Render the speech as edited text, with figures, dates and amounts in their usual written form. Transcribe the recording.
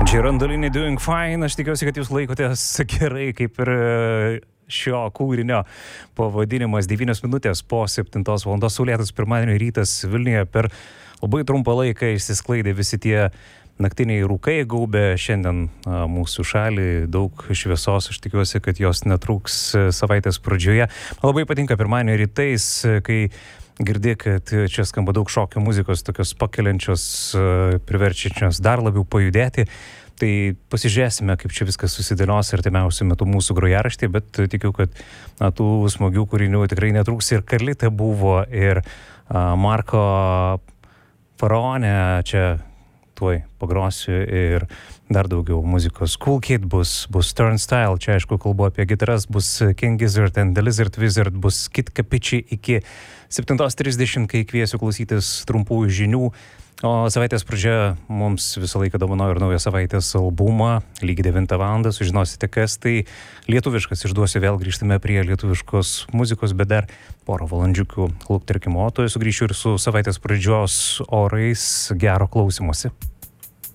Džirandolinį Doing Fine, aš tikiuosi, kad jūs laikotės gerai, kaip ir šio kūrinio pavadinimas. 9 minutės po 7 valandos, saulėtas pirmadienio rytas Vilniuje. Per labai trumpą laiką išsisklaidė visi tie naktiniai rūkai, gaubė šiandien mūsų šalį, daug šviesos. Aš tikiuosi, kad jos netrūks savaitės pradžioje. Labai patinka pirmadienio rytais, kai girdi, kad čia skamba daug šokio muzikos, tokios pakeliančios, priverčiančios dar labiau pajudėti. Tai pasižiūrėsime, kaip čia viskas susidėlios artimiausiu metu mūsų grojaraštį, bet tikiu, kad tų smagių kūrinių tikrai netrūks. Ir Karlitė buvo, ir Marko Faraonė, čia tuoj pagrosiu, ir dar daugiau muzikos. Cool Kid bus Turnstile, čia aišku kalbu apie gitaras, bus King Gizzard and the Lizard Wizard, bus Kid Kapiči iki 7:30, kai kviesiu klausytis trumpųjų žinių. O savaitės pradžia mums visą laiką dovanojo ir naują savaitės albumą. Lygiai 9 valandą sužinosite, kas tai lietuviškas. Išduosiu, vėl grįžtame prie lietuviškos muzikos, bet dar porą valandžiukų lukterkimo. O to sugrįšiu ir su savaitės pradžios orais. Gero klausymosi.